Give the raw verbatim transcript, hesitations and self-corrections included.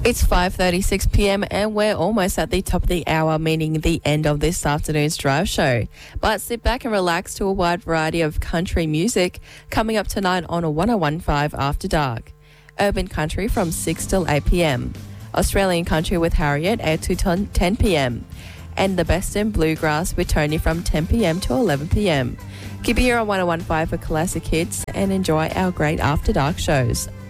It's five thirty-six p.m. and we're almost at the top of the hour, meaning the end of this afternoon's drive show. But sit back and relax to a wide variety of country music coming up tonight on a one oh one point five After Dark. Urban country from six till eight p.m. Australian country with Harriet eight to ten p.m. And the best in bluegrass with Tony from ten p.m. to eleven p.m. Keep it here on one oh one point five for classic hits and enjoy our great After Dark shows.